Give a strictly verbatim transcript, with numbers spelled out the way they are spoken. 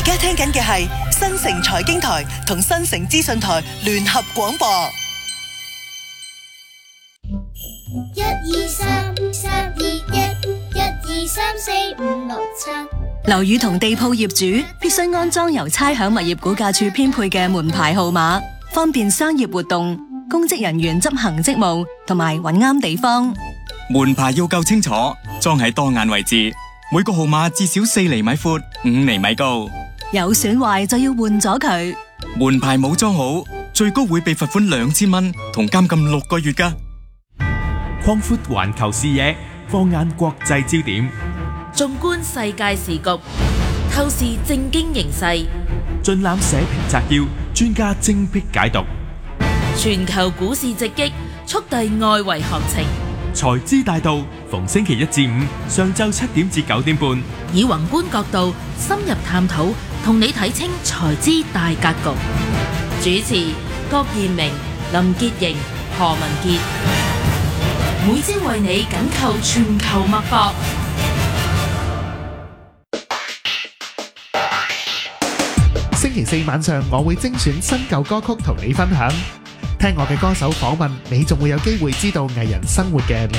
家聽緊嘅係新城財經台同新城資訊台聯合廣播。 一二三三二一，一二三四五六七。 樓宇同地鋪業主必須安裝由差餉物業估價署編配嘅門牌號碼，方便商業活動、公職人員執行職務同埋揾啱地方。 門牌要夠清楚，裝喺當眼位置，每個號碼至少四厘米闊、五厘米高。 有損壞就要換咗佢。 門牌冇裝好，最高會被罰款兩千蚊同監禁六個月㗎。 擴闊環球視野，放眼國際焦點， 縱觀世界時局，透視政經形勢， 盡覽社評摘要，專家精闢解讀。 全球股市直擊，速遞外圍行情。 財資大道，逢星期一至五上晝七點至九點半， 以宏觀角度深入探討，同你睇清財資大格局。主持郭彥明、林潔瑩、何文傑，每朝為你緊扣全球脈搏。 星期四晚上，我會精選新舊歌曲同你分享。聽我嘅歌手訪問，你仲會有機會知道藝人生活嘅